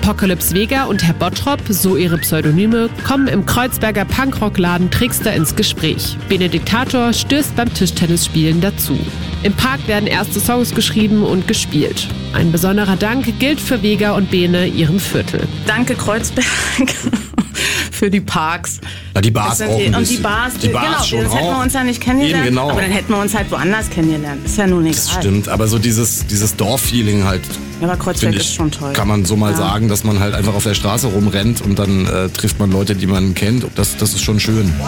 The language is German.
Apocalypse Vega und Herr Bottrop, so ihre Pseudonyme, kommen im Kreuzberger Punkrockladen Trickster ins Gespräch. Benediktator stößt beim Tischtennisspielen dazu. Im Park werden erste Songs geschrieben und gespielt. Ein besonderer Dank gilt für Vega und Bene, ihrem Viertel. Danke Kreuzberg für die Parks. Ja, die Bars auch ein und bisschen. die Bars genau, schon das hätten wir uns ja nicht kennengelernt. Eben, genau. Aber dann hätten wir uns halt woanders kennengelernt. Ist ja nun egal. Das stimmt, aber so dieses Dorffeeling halt. Ja, aber Kreuzberg ist schon toll. Kann man so mal sagen, dass man halt einfach auf der Straße rumrennt und dann trifft man Leute, die man kennt. Das ist schon schön.